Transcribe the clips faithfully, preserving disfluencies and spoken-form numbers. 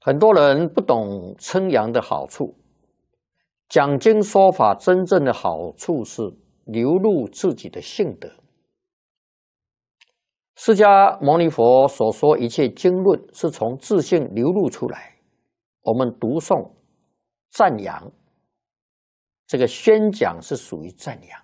很多人不懂称扬的好处，讲经说法真正的好处是流露自己的性德。释迦牟尼佛所说一切经论是从自性流露出来，我们读诵、赞扬，这个宣讲是属于赞扬，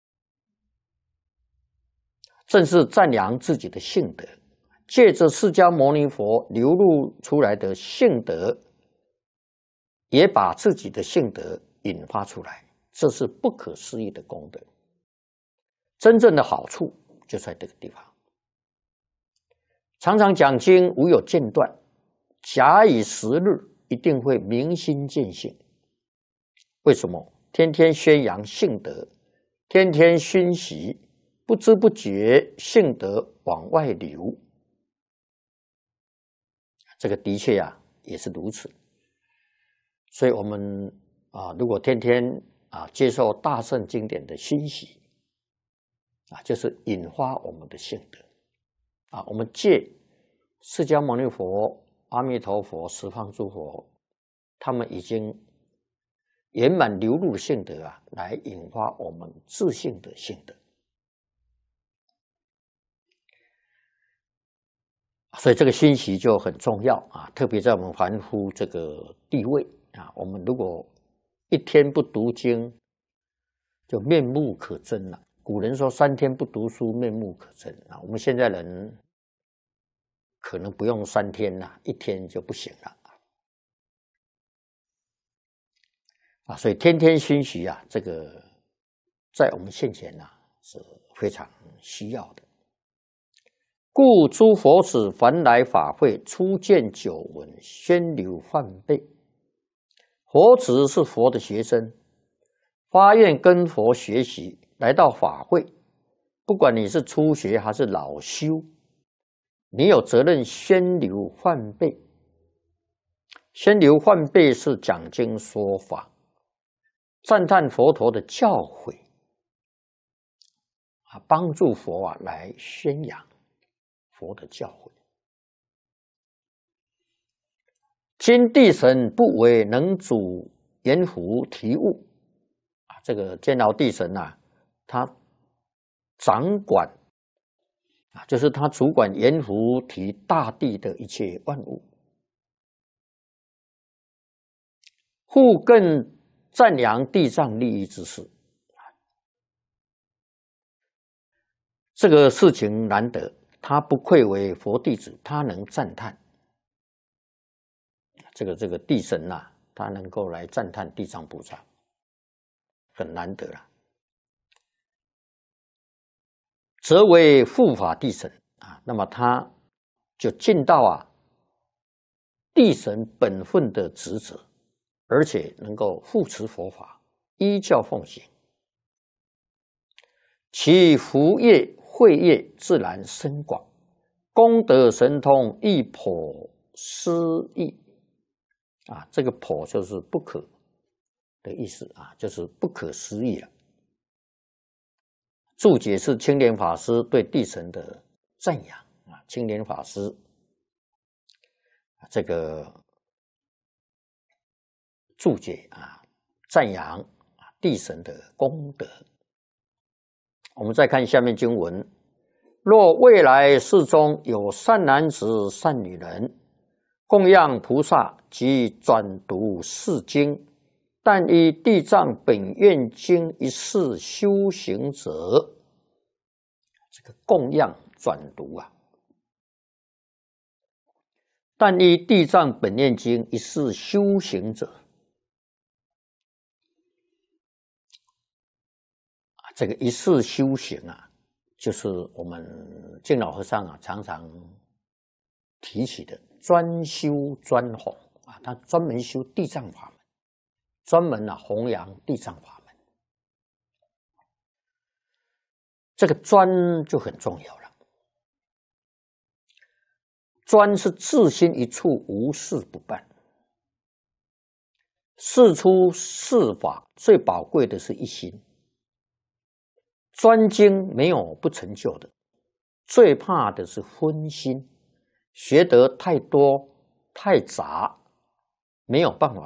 正是赞扬自己的性德，借着释迦牟尼佛流露出来的性德，也把自己的性德引发出来，这是不可思议的功德。真正的好处就在这个地方。常常讲经无有间断，假以时日，一定会明心见性。为什么？天天宣扬性德，天天熏习，不知不觉性德往外流。这个的确啊，也是如此。所以我们啊，如果天天啊接受大乘经典的熏习，啊，就是引发我们的性德。啊，我们借释迦牟尼佛、阿弥陀佛、十方诸佛，他们已经圆满流露的性德啊，来引发我们自性的性德。所以这个熏习就很重要啊，特别在我们凡夫这个地位啊，我们如果一天不读经，就面目可憎了。古人说三天不读书，面目可憎啊。我们现在人可能不用三天了，一天就不行了啊。所以天天熏习啊，这个在我们现前呢、啊、是非常需要的。故诸佛子凡来法会，初见久闻，宣流梵呗。佛子是佛的学生，发愿跟佛学习，来到法会，不管你是初学还是老修，你有责任宣流梵呗。宣流梵呗是讲经说法，赞叹佛陀的教诲，啊，帮助佛啊来宣扬佛的教诲。今地神不为能主阎浮提物啊，这个监牢地神啊，他掌管啊，就是他主管阎浮提大地的一切万物，复更赞扬地藏利益之事。这个事情难得，他不愧为佛弟子，他能赞叹。这个这个地神呐、啊，他能够来赞叹地藏菩萨，很难得了。则为护法地神啊，那么他就尽到啊地神本分的职责，而且能够护持佛法，依教奉行，其福业慧业自然深广，功德神通亦颇思议。啊，这个颇就是不可的意思啊，就是不可思议了。注解是青莲法师对地神的赞扬啊，青莲法师这个注解啊，赞扬啊地神的功德。我们再看下面经文：若未来世中有善男子、善女人，供养菩萨及转读是经，但依地藏本愿经一事修行者，这个供养转读啊，但依地藏本愿经一事修行者，这个一事修行啊，就是我们净老和尚啊常常提起的专修专弘啊，他专门修地藏法门，专门啊弘扬地藏法门。这个专就很重要了。专是自心一处，无事不办。事出事法最宝贵的是一心。专精没有不成就的，最怕的是分心。学得太多太杂， 没有办法